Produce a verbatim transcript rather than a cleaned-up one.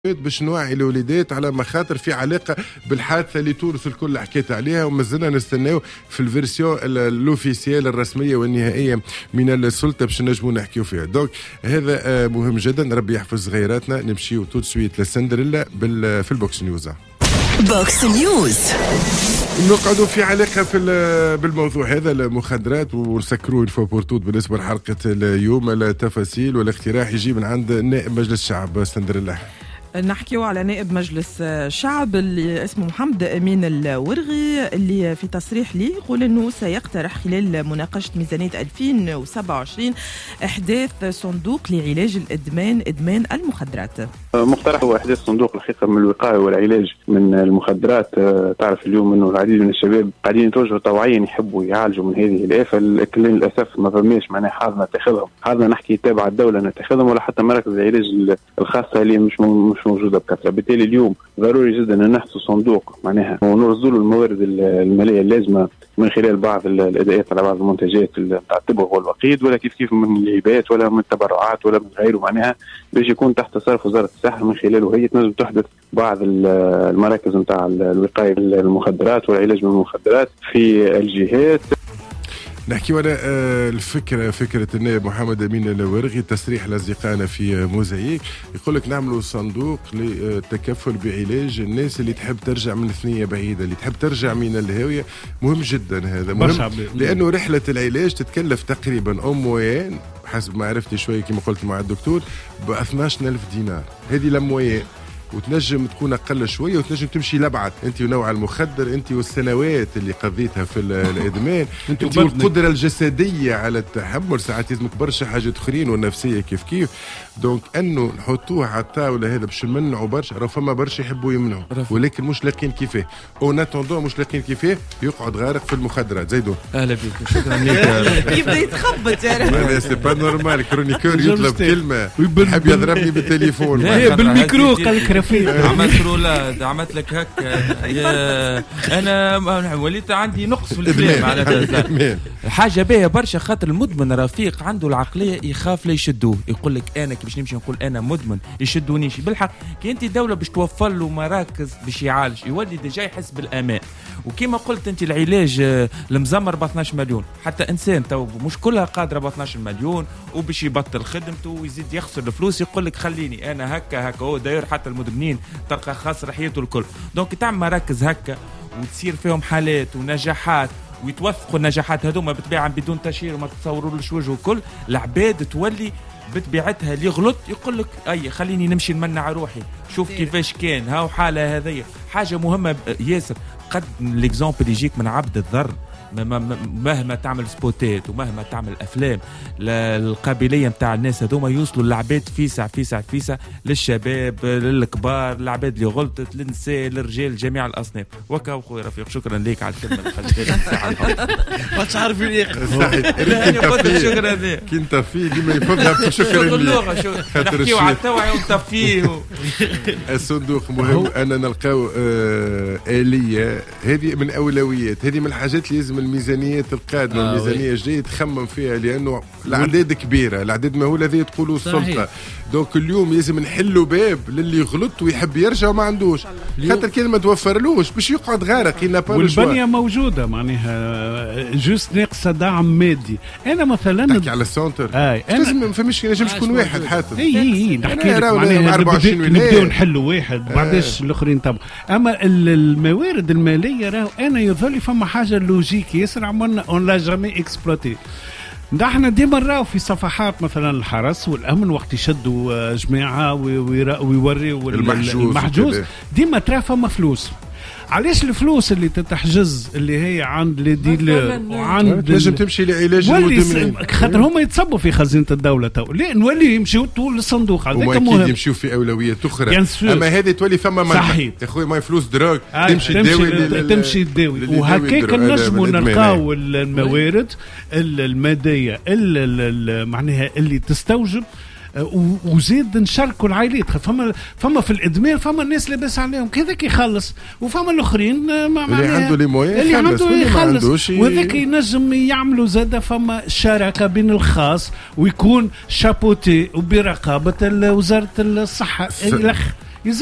باش نوعي الوليدات على مخاطر في علاقه بالحادثه اللي تورث الكل حكيت عليها، ومازلنا نستناو في الفيرسيون الاوفيسيال الرسميه والنهائيه من السلطه باش نجموا نحكيو فيها. دونك هذا مهم جدا، ربي يحفظ غيراتنا. نمشيو تو سويت لسندريلا في البوكس نيوز. بوكس نيوز نقعدوا في علاقه في بالموضوع هذا المخدرات ونسكروا الفو بورتوت بالنسبه لحلقه اليوم. التفاصيل والاقتراح يجي من عند نائب مجلس الشعب سندريلا. نحكيو على نائب مجلس الشعب اللي اسمه محمد أمين الورغي، اللي في تصريح لي يقول أنه سيقترح خلال مناقشة ميزانية ألفين وسبعة وعشرين إحداث صندوق لعلاج الإدمان إدمان المخدرات. مقترح هو إحداث صندوق الحقيقة من الوقاية والعلاج من المخدرات. تعرف اليوم أنه العديد من الشباب قاعدين يتوجهوا طوعيا يحبوا يعالجوا من هذه الآفة، لكن للأسف ما فماش معناها حاضر نتخذهم، حاضر نحكي تابع الدولة نتخذهم، ولا حتى مراكز العلاج الخاصة اللي مش مش موجودة بكثرة. بالتالي اليوم ضروري جدا أن نحصل صندوق معناها ونرصدوا له الموارد المالية اللازمة من خلال بعض الأداءات على بعض المنتجات نتاع التبغ والوقيد، ولا كيف كيف من الهبات ولا من التبرعات ولا من غيره، معناها باش يكون تحت تصرف وزارة الصحة. من خلاله هي تنجم تحدث بعض المراكز نتاع الوقاية المخدرات والعلاج من المخدرات في الجهات. نحكي على الفكرة فكرة النائب محمد أمين الورغي، تصريح لأصدقائنا في موزايك يقول لك نعملوا صندوق للتكفل بعلاج الناس اللي تحب ترجع من ثنية بعيدة، اللي تحب ترجع من الهاوية. مهم جدا هذا، مهم لأنه رحلة العلاج تتكلف تقريبا أموين حسب ما عرفتي شوية كما قلت مع الدكتور ب اثناش ألف دينار. هذه لموين، وتنجم تكون أقل شوية وتنجم تمشي لبعد أنت ونوع المخدر، أنت والسنوات اللي قضيتها في الإدمان، أنت والقدرة الجسدية على التحمل، ساعات لازمك برشا حاجات أخرين والنفسية كيف كيف. دونك أنه نحطوها على الطاولة هذا باش نمنعوا برشا، راه فما برشا يحبوا يمنعوا ولكن مش لاقين كيفاه، أو ناتوندو مش لاقين كيفاه يقعد غارق في المخدرات. زيدو أهلا بك، شكرا لك. يبدأ يتخبط يعني سي با نورمال، كرونيكور يطلب كلمة يحب يضربني بالتليفون بالميكرو قال لك عملت رولاد، عملت لك هكا. انا وليت عندي نقص في الكلام على حاجه باهيه برشا، خاطر المدمن رفيق عنده العقليه يخاف لا يشدوه، يقول لك انا كي باش نمشي نقول انا مدمن يشدونيش. بالحق كي انت دوله باش توفر له مراكز باش يعالج يولي ديجا يحس بالامان. وكما قلت انت العلاج المزمر ب اثناش مليون، حتى انسان تو مش كلها قادره ب اثناش مليون وباش يبطل خدمته ويزيد يخسر الفلوس يقول لك خليني انا هكا هكا. هو داير حتى المدمنين تلقى خاسر حياته الكل. دونك تعمل مراكز هكا وتصير فيهم حالات ونجاحات ويتوثقوا النجاحات هذوما بطبيعه بدون تشهير وما تتصورولش وجهه الكل، العباد تولي بطبيعتها اللي غلط يقول لك اي خليني نمشي نمنع روحي، شوف كيفاش كان هاو حاله هذية. حاجه مهمه ياسر، قد ليكزامبل يجيك من عبد الذر مهما تعمل سبوتات ومهما تعمل افلام، القابليه نتاع الناس هذوما يوصلوا للعباد فيسع فيسع فيسع، للشباب للكبار، للعباد اللي غلطت، للنساء للرجال، جميع الاصناف. وكا خويا رفيق، شكرا لك على الكلمه اللي خليتها. ما تعرف لي شكرا لك. كنت في ديما يفضل شكرا لك. نحكيو على التوعيه ونطفيه. الصندوق مهم أن نلقاو آلية، هذه من أولويات، هذه من الحاجات اللي لازم الميزانيات القادمة آه الميزانية الجاية تخمم فيها، لأنه الأعداد كبيرة، الأعداد مهولة ذي تقولوا السلطة. دونك اليوم لازم نحلوا باب للي غلط ويحب يرجع وما عندوش، خاطر كي ما توفرلوش باش يقعد غارق. والبنية موجودة معناها جوست ناقصة دعم مادي. أنا مثلا نحكي على السنتر آه لازم ما فماش نجمش تكون واحد حاتم. اي اي نحكي لك معناها نبداو نحلوا واحد بعدش الآخرين طبعا. أما الموارد المالية راهو أنا يظل فما حاجة لوجيك ياسر عملنا اون لا جامي اكسبلوتي. نحن ديما نراو في صفحات مثلا الحرس والامن وقت يشدوا جماعه ويوريوا المحجوز ديما ترى فما فلوس. علاش الفلوس اللي تتحجز اللي هي عند لي ديلر وعند لازم تمشي لعلاج المدمنين، خاطر هما يتصبوا في خزينه الدوله تو، لا نولي يمشيو طول الصندوق هذاك مهم. وما يمشيو في اولويات اخرى، اما هذه تولي فما منع يا اخوي ما فلوس دراج آه تمشي تداوي تمشي تداوي. وهكاك نجموا نلقاو الموارد الماديه معناها اللي تستوجب وزيد نشاركوا العائلات. فما فما في الادمان فما الناس لاباس عليهم كذاك يخلص، وفما الاخرين اللي عنده لي موين اللي عنده يخلص، وذاك ينجم يعملوا زاده. فما شراكه بين الخاص ويكون شابوتي وبرقابه وزاره الصحه. الاخ